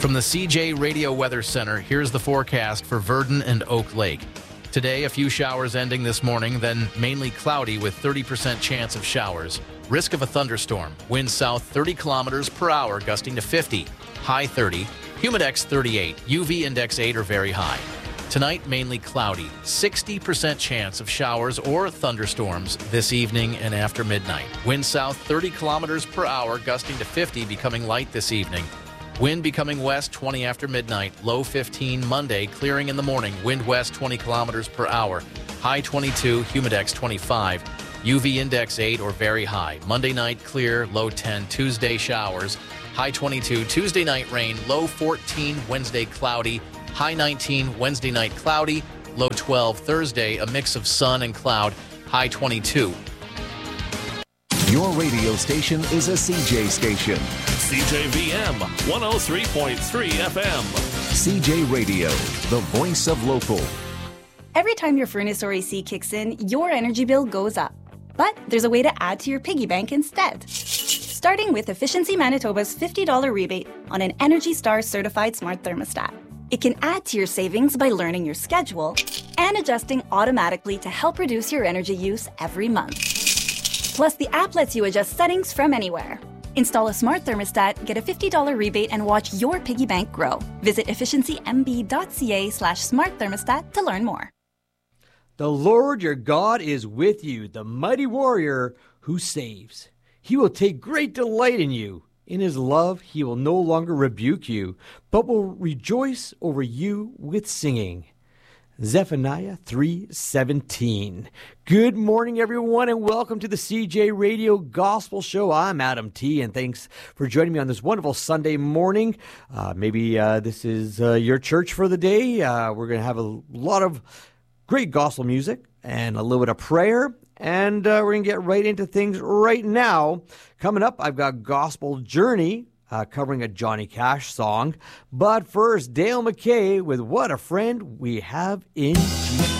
From the CJ Radio Weather Center, here's the forecast for Verdon and Oak Lake. Today, a few showers ending this morning, then mainly cloudy with 30% chance of showers. Risk of a thunderstorm. Wind south 30 kilometers per hour, gusting to 50. High 30. Humidex 38. UV index 8 or very high. Tonight, mainly cloudy. 60% chance of showers or thunderstorms this evening and after midnight. Wind south 30 kilometers per hour, gusting to 50, becoming light this evening. Wind becoming west 20 after midnight, low 15 Monday, clearing in the morning, wind west 20 kilometers per hour, high 22, humidex 25, UV index 8 or very high. Monday night clear, low 10, Tuesday showers, high 22, Tuesday night rain, low 14, Wednesday cloudy, high 19, Wednesday night cloudy, low 12, Thursday a mix of sun and cloud, high 22. Your radio station is a CJ station. CJVM 103.3 FM. CJ Radio, the voice of local. Every time your furnace or AC kicks in, your energy bill goes up. But there's a way to add to your piggy bank instead. Starting with Efficiency Manitoba's $50 rebate on an Energy Star certified smart thermostat. It can add to your savings by learning your schedule and adjusting automatically to help reduce your energy use every month. Plus, the app lets you adjust settings from anywhere. Install a smart thermostat, get a $50 rebate, and watch your piggy bank grow. Visit efficiencymb.ca/smart thermostat to learn more. The Lord your God is with you, the mighty warrior who saves. He will take great delight in you. In his love, he will no longer rebuke you, but will rejoice over you with singing. Zephaniah 3:17. Good morning, everyone, and welcome to the CJ Radio Gospel Show. I'm Adam T., and thanks for joining me on this wonderful Sunday morning. Maybe this is your church for the day. We're going to have a lot of great gospel music and a little bit of prayer, and we're going to get right into things right now. Coming up, I've got Gospel Journey, covering a Johnny Cash song. But first, Dale McKay with What a Friend We Have in Jesus.